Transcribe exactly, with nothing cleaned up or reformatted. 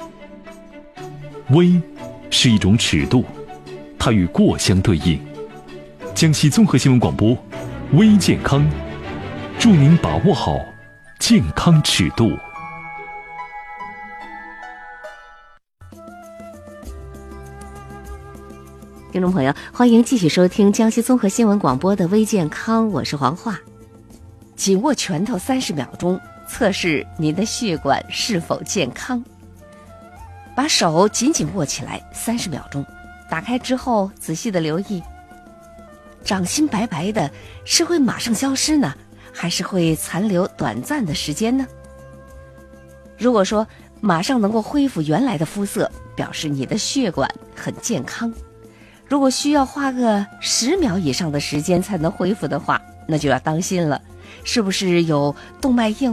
微是一种尺度，它与过相对应。江西综合新闻广播，微健康，祝您把握好健康尺度。 听众朋友，欢迎继续收听江西综合新闻广播的微健康，我是黄华。紧握拳头三十秒钟，测试您的血管是否健康。把手紧紧握起来三十秒钟，打开之后仔细的留意，掌心白白的是会马上消失呢，还是会残留短暂的时间呢？如果说马上能够恢复原来的肤色，表示你的血管很健康。如果需要花个十秒以上的时间才能恢复的话，那就要当心了，是不是有动脉硬